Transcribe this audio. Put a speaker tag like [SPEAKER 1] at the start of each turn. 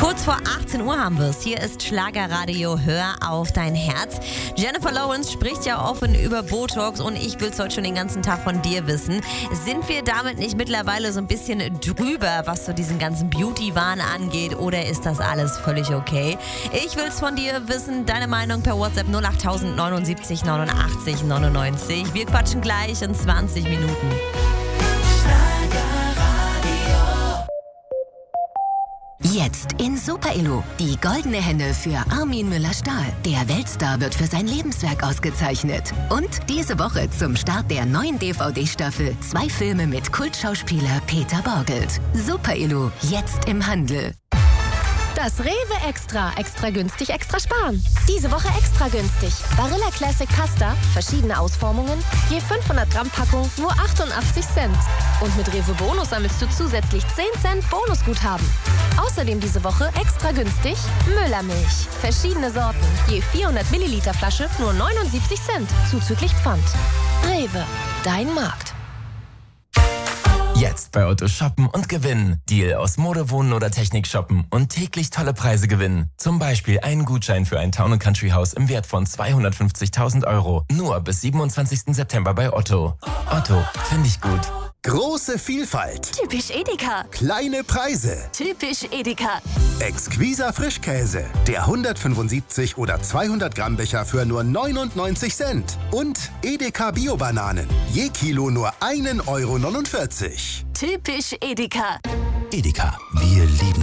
[SPEAKER 1] Kurz vor 18 Uhr haben wir es. Hier ist Schlagerradio, hör auf dein Herz. Jennifer Lawrence spricht ja offen über Botox und ich will es heute schon den ganzen Tag von dir wissen. Sind wir damit nicht mittlerweile so ein bisschen drüber, was so diesen ganzen Beauty-Wahn angeht, oder ist das alles völlig okay? Ich will es von dir wissen, deine Meinung per WhatsApp 08000 79 89 99. Wir quatschen gleich in 20 Minuten.
[SPEAKER 2] Jetzt in Super Elo. Die goldene Henne für Armin Müller-Stahl. Der Weltstar wird für sein Lebenswerk ausgezeichnet. Und diese Woche zum Start der neuen DVD-Staffel 2 Filme mit Kultschauspieler Peter Borgelt. Super Elo, jetzt im Handel.
[SPEAKER 3] Das Rewe Extra. Extra günstig, extra sparen. Diese Woche extra günstig. Barilla Classic Pasta, verschiedene Ausformungen, je 500 Gramm Packung, nur 88 Cent. Und mit Rewe Bonus sammelst du zusätzlich 10 Cent Bonusguthaben. Außerdem diese Woche extra günstig Müllermilch. Verschiedene Sorten, je 400 Milliliter Flasche, nur 79 Cent, zuzüglich Pfand. Rewe, dein Markt.
[SPEAKER 4] Jetzt bei Otto shoppen und gewinnen. Deal aus Mode, Wohnen oder Technik shoppen und täglich tolle Preise gewinnen. Zum Beispiel einen Gutschein für ein Town & Country Haus im Wert von 250.000 Euro. Nur bis 27. September bei Otto. Otto, finde ich gut.
[SPEAKER 5] Große Vielfalt.
[SPEAKER 3] Typisch Edeka.
[SPEAKER 5] Kleine Preise.
[SPEAKER 3] Typisch Edeka.
[SPEAKER 5] Exquiser Frischkäse. Der 175 oder 200 Gramm Becher für nur 99 Cent. Und Edeka Bio-Bananen. Je Kilo nur 1,49 Euro.
[SPEAKER 3] Typisch Edeka.
[SPEAKER 5] Edeka. Wir lieben